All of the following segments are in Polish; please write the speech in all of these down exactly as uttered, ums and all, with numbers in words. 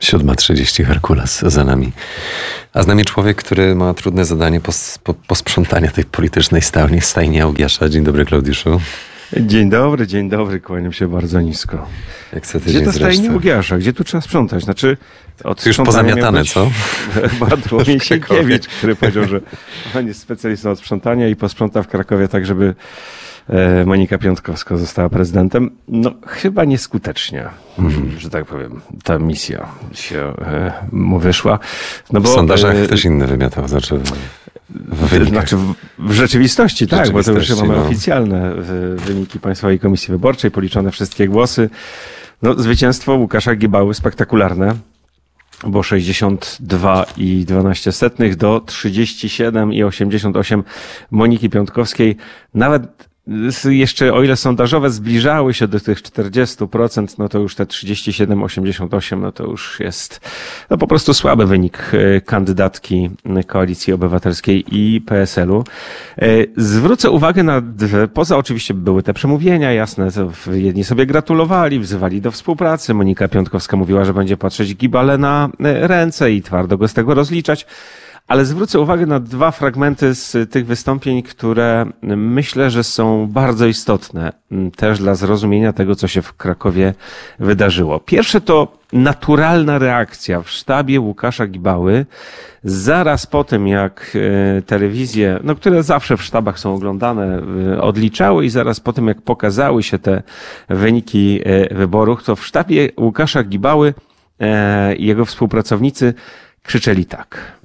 siódma trzydzieści Herkules za nami. A z nami człowiek, który ma trudne zadanie pos, po, posprzątania tej politycznej stajni, stajni Augiasza. Dzień dobry, Klaudiuszu. Dzień dobry, dzień dobry, kłaniam się bardzo nisko. Jak co Gdzie to stajni Augiasza? Gdzie tu trzeba sprzątać? Znaczy, od już pozamiatane, co? Bartłomiej Sienkiewicz, który powiedział, że on jest specjalistą od sprzątania i posprząta w Krakowie tak, żeby Monika Piątkowska została prezydentem. No chyba nieskutecznie, mm. że tak powiem, ta misja się e, mu wyszła. No bo, w sondażach e, też inny wymiatał, znaczy w, w Znaczy w, w rzeczywistości, w tak, rzeczywistości, bo to już mamy no. oficjalne wyniki Państwowej Komisji Wyborczej, policzone wszystkie głosy. No, zwycięstwo Łukasza Gibały spektakularne, bo sześćdziesiąt dwa i dwanaście setnych do trzydzieści siedem i osiemdziesiąt osiem Moniki Piątkowskiej. Nawet jeszcze o ile sondażowe zbliżały się do tych czterdziestu procent, no to już te trzydzieści siedem osiemdziesiąt osiem, no to już jest no po prostu słaby wynik kandydatki Koalicji Obywatelskiej i P S L u. Zwrócę uwagę na dwie, poza oczywiście były te przemówienia, jasne, jedni sobie gratulowali, wzywali do współpracy. Monika Piątkowska mówiła, że będzie patrzeć Gibale na ręce i twardo go z tego rozliczać. Ale zwrócę uwagę na dwa fragmenty z tych wystąpień, które myślę, że są bardzo istotne też dla zrozumienia tego, co się w Krakowie wydarzyło. Pierwsze to naturalna reakcja w sztabie Łukasza Gibały zaraz po tym, jak telewizje, no które zawsze w sztabach są oglądane, odliczały i zaraz po tym, jak pokazały się te wyniki wyborów, to w sztabie Łukasza Gibały i jego współpracownicy krzyczeli tak.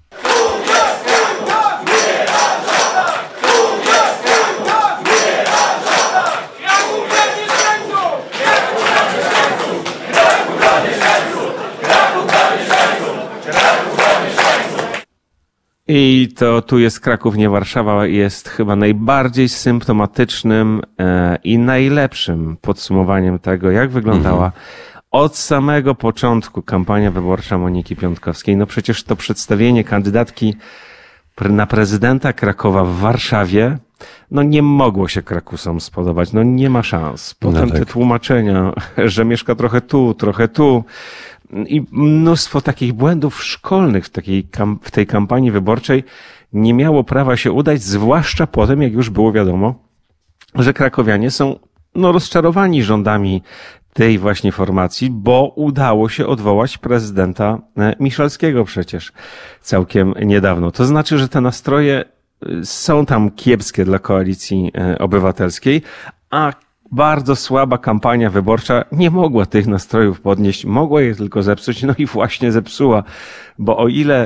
I to tu jest Kraków, nie Warszawa, jest chyba najbardziej symptomatycznym e, i najlepszym podsumowaniem tego, jak wyglądała mhm. od samego początku kampania wyborcza Moniki Piątkowskiej. No przecież to przedstawienie kandydatki na prezydenta Krakowa w Warszawie, no nie mogło się Krakusom spodobać, no nie ma szans. Potem no tak. Te tłumaczenia, że mieszka trochę tu, trochę tu, i mnóstwo takich błędów szkolnych w, takiej, w tej kampanii wyborczej nie miało prawa się udać, zwłaszcza potem, jak już było wiadomo, że krakowianie są no, rozczarowani rządami tej właśnie formacji, bo udało się odwołać prezydenta Miszalskiego przecież całkiem niedawno. To znaczy, że te nastroje są tam kiepskie dla Koalicji Obywatelskiej, a bardzo słaba kampania wyborcza nie mogła tych nastrojów podnieść, mogła je tylko zepsuć, no i właśnie zepsuła, bo o ile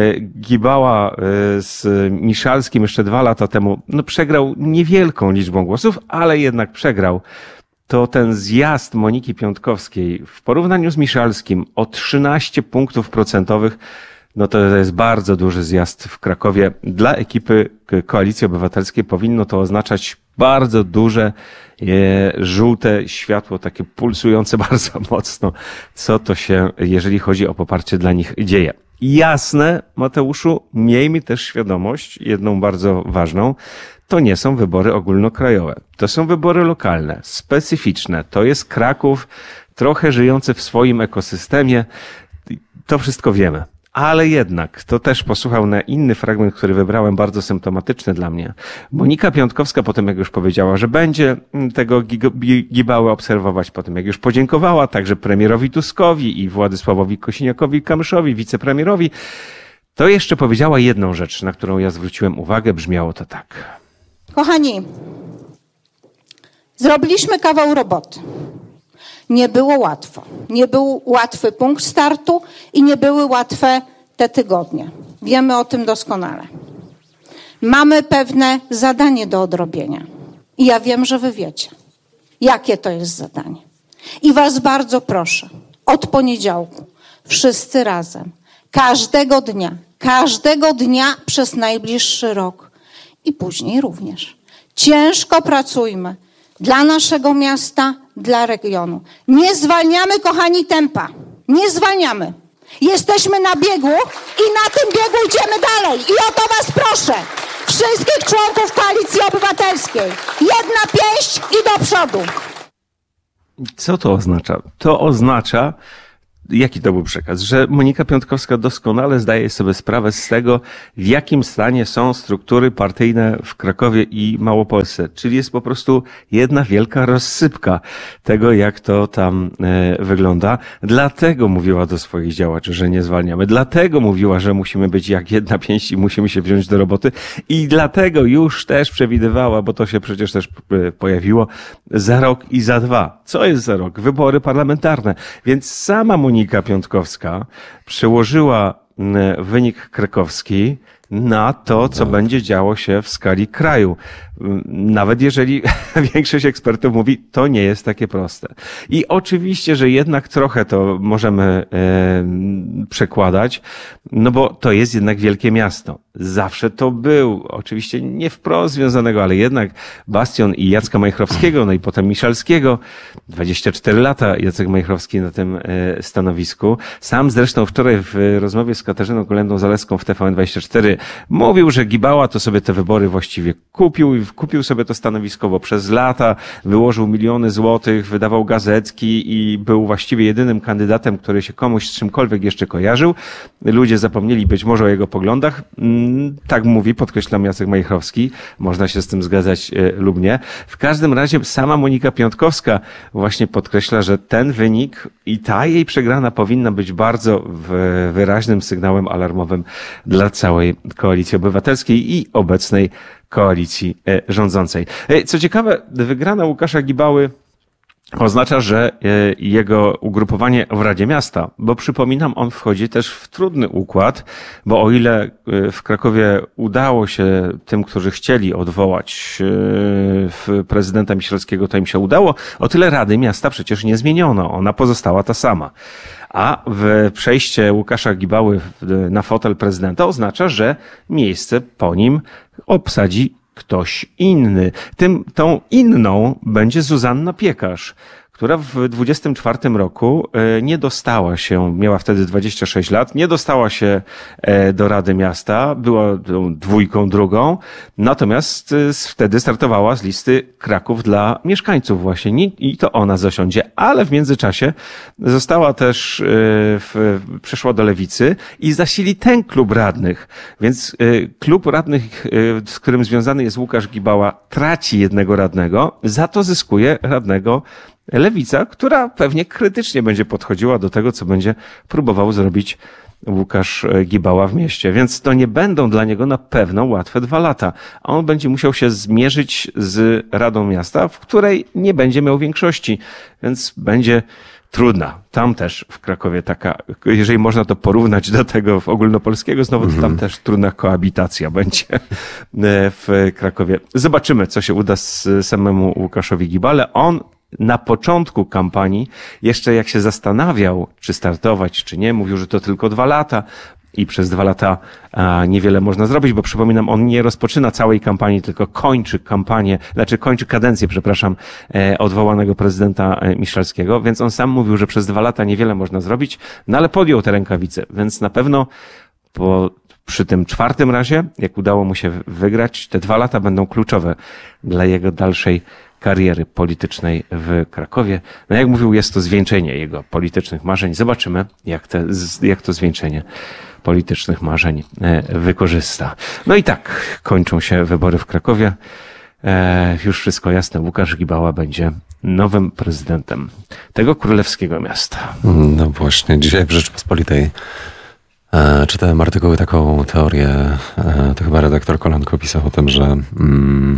Gibała z Miszalskim jeszcze dwa lata temu no przegrał niewielką liczbą głosów, ale jednak przegrał, to ten zjazd Moniki Piątkowskiej w porównaniu z Miszalskim o trzynaście punktów procentowych, no to jest bardzo duży zjazd w Krakowie. Dla ekipy Koalicji Obywatelskiej powinno to oznaczać bardzo duże, e, żółte światło, takie pulsujące bardzo mocno, co to się, jeżeli chodzi o poparcie dla nich, dzieje. Jasne, Mateuszu, miejmy też świadomość, jedną bardzo ważną, to nie są wybory ogólnokrajowe. To są wybory lokalne, specyficzne. To jest Kraków, trochę żyjący w swoim ekosystemie. To wszystko wiemy. Ale jednak, to też posłuchał na inny fragment, który wybrałem, bardzo symptomatyczny dla mnie. Monika Piątkowska potem, jak już powiedziała, że będzie tego Gibałę obserwować, potem jak już podziękowała także premierowi Tuskowi i Władysławowi Kosiniakowi-Kamyszowi, wicepremierowi, to jeszcze powiedziała jedną rzecz, na którą ja zwróciłem uwagę, brzmiało to tak. Kochani, zrobiliśmy kawał roboty. Nie było łatwo. Nie był łatwy punkt startu i nie były łatwe te tygodnie. Wiemy o tym doskonale. Mamy pewne zadanie do odrobienia. I ja wiem, że wy wiecie, jakie to jest zadanie. I was bardzo proszę, od poniedziałku, wszyscy razem, każdego dnia, każdego dnia przez najbliższy rok i później również. Ciężko pracujmy dla naszego miasta, dla regionu. Nie zwalniamy, kochani, tempa. Nie zwalniamy. Jesteśmy na biegu i na tym biegu idziemy dalej. I o to was proszę. Wszystkich członków Koalicji Obywatelskiej. Jedna pięść i do przodu. Co to oznacza? To oznacza jaki to był przekaz? Że Monika Piątkowska doskonale zdaje sobie sprawę z tego, w jakim stanie są struktury partyjne w Krakowie i Małopolsce. Czyli jest po prostu jedna wielka rozsypka tego, jak to tam e, wygląda. Dlatego mówiła do swoich działaczy, że nie zwalniamy. Dlatego mówiła, że musimy być jak jedna pięść i musimy się wziąć do roboty. I dlatego już też przewidywała, bo to się przecież też pojawiło, za rok i za dwa. Co jest za rok? Wybory parlamentarne. Więc sama Monika Piątkowska przełożyła wynik krakowski na to, co będzie działo się w skali kraju. Nawet jeżeli większość ekspertów mówi, to nie jest takie proste. I oczywiście, że jednak trochę to możemy e, przekładać, no bo to jest jednak wielkie miasto. Zawsze to był, oczywiście nie wprost związanego, ale jednak bastion i Jacka Majchrowskiego, no i potem Miszalskiego. dwadzieścia cztery lata Jacek Majchrowski na tym e, stanowisku. Sam zresztą wczoraj w rozmowie z Katarzyną Kolendą-Zalewską w T V N dwadzieścia cztery mówił, że Gibała to sobie te wybory właściwie kupił i kupił sobie to stanowisko, bo przez lata wyłożył miliony złotych, wydawał gazetki i był właściwie jedynym kandydatem, który się komuś z czymkolwiek jeszcze kojarzył. Ludzie zapomnieli być może o jego poglądach. Tak mówi, podkreślam, Jacek Majchrowski. Można się z tym zgadzać lub nie. W każdym razie sama Monika Piątkowska właśnie podkreśla, że ten wynik i ta jej przegrana powinna być bardzo wyraźnym sygnałem alarmowym dla całej Koalicji Obywatelskiej i obecnej koalicji rządzącej. Co ciekawe, wygrana Łukasza Gibały oznacza, że jego ugrupowanie w Radzie Miasta, bo przypominam, on wchodzi też w trudny układ, bo o ile w Krakowie udało się tym, którzy chcieli odwołać prezydenta Miszalskiego, to im się udało, o tyle Rady Miasta przecież nie zmieniono, ona pozostała ta sama. A w przejście Łukasza Gibały na fotel prezydenta oznacza, że miejsce po nim obsadzi ktoś inny. Tym, tą inną będzie Zuzanna Piekarz, która w dwudziestym czwartym roku nie dostała się, miała wtedy dwadzieścia sześć lat, nie dostała się do Rady Miasta, była dwójką drugą, natomiast wtedy startowała z listy Kraków dla mieszkańców właśnie i to ona zasiądzie, ale w międzyczasie została też, w, przeszła do Lewicy i zasili ten klub radnych, więc klub radnych, z którym związany jest Łukasz Gibała, traci jednego radnego, za to zyskuje radnego Lewica, która pewnie krytycznie będzie podchodziła do tego, co będzie próbował zrobić Łukasz Gibała w mieście. Więc to nie będą dla niego na pewno łatwe dwa lata. A on będzie musiał się zmierzyć z Radą Miasta, w której nie będzie miał większości. Więc będzie trudna. Tam też w Krakowie taka, jeżeli można to porównać do tego ogólnopolskiego, znowu to tam też trudna koabitacja będzie w Krakowie. Zobaczymy, co się uda z samemu Łukaszowi Gibale. On na początku kampanii, jeszcze jak się zastanawiał, czy startować, czy nie, mówił, że to tylko dwa lata i przez dwa lata a, niewiele można zrobić, bo przypominam, on nie rozpoczyna całej kampanii, tylko kończy kampanię, znaczy kończy kadencję, przepraszam, e, odwołanego prezydenta Miszalskiego, więc on sam mówił, że przez dwa lata niewiele można zrobić, no ale podjął te rękawice, więc na pewno po przy tym czwartym razie, jak udało mu się wygrać, te dwa lata będą kluczowe dla jego dalszej kariery politycznej w Krakowie. No jak mówił, jest to zwieńczenie jego politycznych marzeń. Zobaczymy, jak, te, jak to zwieńczenie politycznych marzeń wykorzysta. No i tak kończą się wybory w Krakowie. Już wszystko jasne. Łukasz Gibała będzie nowym prezydentem tego królewskiego miasta. No właśnie, dzisiaj w Rzeczpospolitej czytałem artykuły, taką teorię, to chyba redaktor Kolanko pisał o tym, że mm,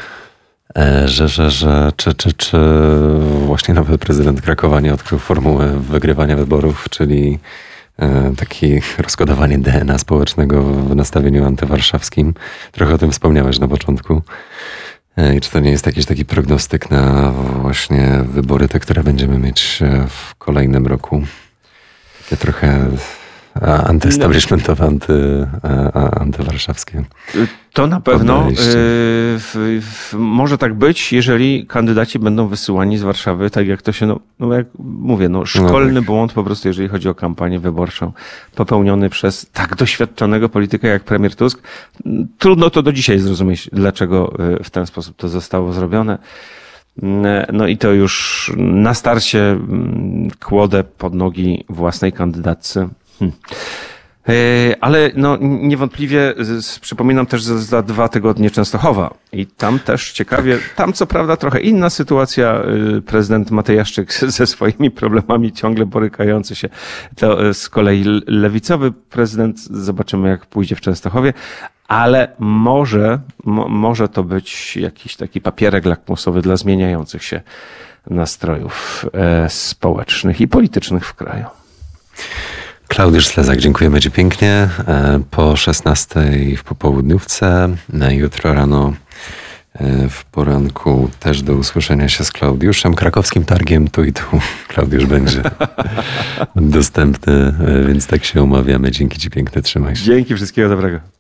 Że, że, że czy, czy, czy właśnie nowy prezydent Krakowa nie odkrył formuły wygrywania wyborów, czyli takie rozkodowanie D N A społecznego w nastawieniu antywarszawskim. Trochę o tym wspomniałeś na początku. I czy to nie jest jakiś taki prognostyk na właśnie wybory, te, które będziemy mieć w kolejnym roku? Takie trochę antyestablishmentowe, anty, antywarszawskie. To na pewno y, w, w, może tak być, jeżeli kandydaci będą wysyłani z Warszawy, tak jak to się, no, no jak mówię, no szkolny no tak. błąd po prostu, jeżeli chodzi o kampanię wyborczą, popełniony przez tak doświadczonego polityka jak premier Tusk. Trudno to do dzisiaj zrozumieć, dlaczego w ten sposób to zostało zrobione. No i to już na starcie kłodę pod nogi własnej kandydatce. Hmm. Ale no, niewątpliwie przypominam też za, za dwa tygodnie Częstochowa i tam też ciekawie, tam co prawda trochę inna sytuacja, prezydent Matejaszczyk ze swoimi problemami ciągle borykający się, to z kolei lewicowy prezydent, zobaczymy jak pójdzie w Częstochowie, ale może, mo, może to być jakiś taki papierek lakmusowy dla zmieniających się nastrojów e, społecznych i politycznych w kraju. Klaudiusz Slezak, dziękujemy Ci pięknie. Po szesnastej w popołudniówce, jutro rano w poranku też do usłyszenia się z Klaudiuszem. Krakowskim targiem tu i tu Klaudiusz będzie dostępny, więc tak się umawiamy. Dzięki Ci piękne, trzymaj się. Dzięki, wszystkiego dobrego.